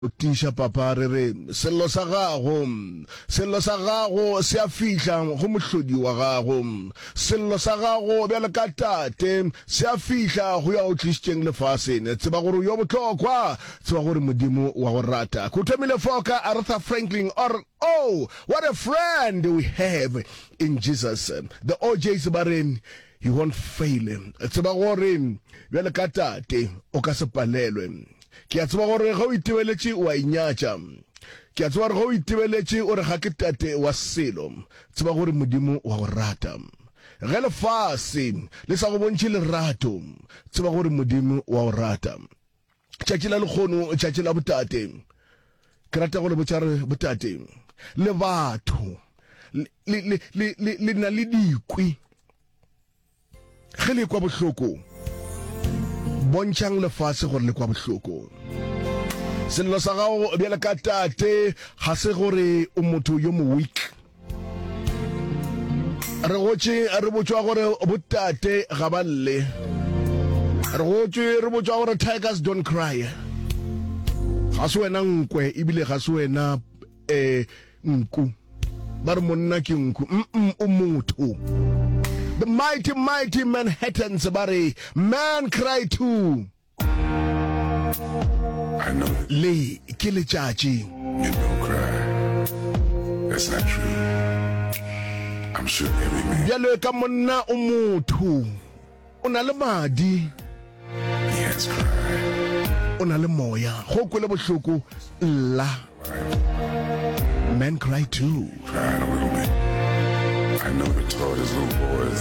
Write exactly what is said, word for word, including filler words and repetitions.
Tisha papa re re sello sa gago sello sa gago se a fihla go mohlodi wa gago sello sa gago bjale ka tate se a fihla go ya o tlisitseng lefaseng tseba gore yo botlhokwa tseba gore modimo wa go rata go themile foka Aretha Franklin or oh what a friend we have in Jesus. The O J's barren he won't fail him tseba gore bjale ka tate o ka se palelwe ke a tseba gore ga o itebeletše wa inyatša ke a tseba gore ga o itebeletše o re ga ke tate wa selo tseba gore modimo wa go rata ge lefase le sa go bontšhe lerato tseba gore modimo wa go rata tšatši la lekgono tšatši la botate ke rata go le botša re botate le batho le na le dikwi ge le kwa bohloko bontšang lefase gore le kwa bohloko sello sa gago bjale ka tate ga se gore o motho yo mo weak re gotše re botswa gore botate ga ba lle re gotše re botswa gore tigers don't cry ga se wena nkwe ebile ga se wena eh nku ba re monna ke nku mm o motho. The mighty, mighty Manhattans, buddy. Man cry too. I know that Le, kile chachi. you don't cry. That's not true. I'm sure every man, Yalo kamona umutu. Una le madi. he has cried. Una le moya. Hokwele bohloko la. Men cry too. Cried a little bit. I know the taught his little boys